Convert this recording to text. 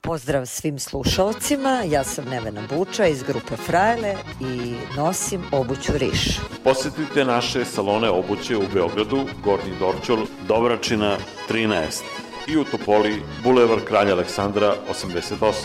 Pozdrav svim slušalcima, ja sam Nevena Buča iz grupe Frajle i nosim obuću Riš. Posetite naše salone obuće u Beogradu, Gornji Dorćol, Dobračina 13 i u Topoli, Bulevar Kralja Aleksandra 88.